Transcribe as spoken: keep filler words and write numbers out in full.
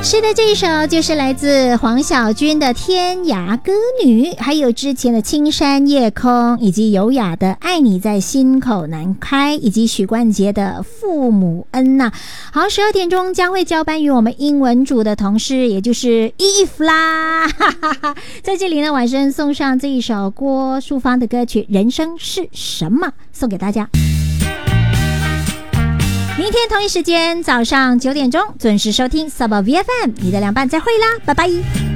是的，这一首就是来自黄小军的《天涯歌女》，还有之前的《青山夜空》，以及优雅的《爱你在心口难开》，以及许冠杰的《父母恩》呐。好，十二点钟将会交班于我们英文组的同事，也就是 Eve 啦。哈哈哈，在这里呢，晚上送上这一首郭淑芳的歌曲《人生是什么》，送给大家。明天同一时间早上九点钟准时收听 Sub V F M， 你的凉拌再会啦，拜拜。